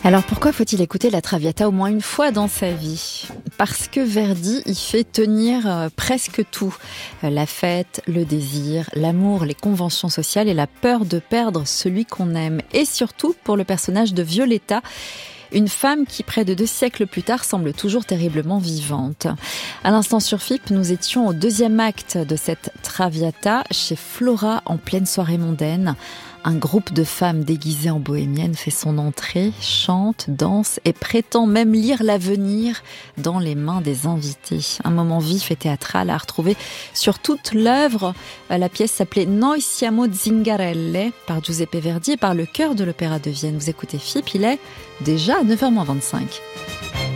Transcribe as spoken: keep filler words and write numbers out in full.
Alors pourquoi faut-il écouter la Traviata au moins une fois dans sa vie ? Parce que Verdi y fait tenir euh, presque tout. Euh, la fête, le désir, l'amour, les conventions sociales et la peur de perdre celui qu'on aime. Et surtout pour le personnage de Violetta, une femme qui, près de deux siècles plus tard, semble toujours terriblement vivante. À l'instant sur F I P, nous étions au deuxième acte de cette Traviata, chez Flora, en pleine soirée mondaine. Un groupe de femmes déguisées en bohémiennes fait son entrée, chante, danse et prétend même lire l'avenir dans les mains des invités. Un moment vif et théâtral à retrouver sur toute l'œuvre. La pièce s'appelait Noi siamo zingarelle par Giuseppe Verdi et par le chœur de l'Opéra de Vienne. Vous écoutez F I P, il est déjà neuf heures moins vingt-cinq.